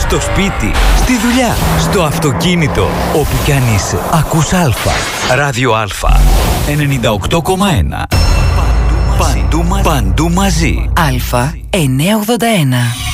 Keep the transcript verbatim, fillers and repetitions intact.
Στο σπίτι, στη δουλειά, στο αυτοκίνητο, όπου κι αν είσαι. Ακούς Α. Ράδιο Α. ενενήντα οκτώ κόμμα ένα. Παντού μαζί. Παντού μαζί. Α εννιακόσια ογδόντα ένα.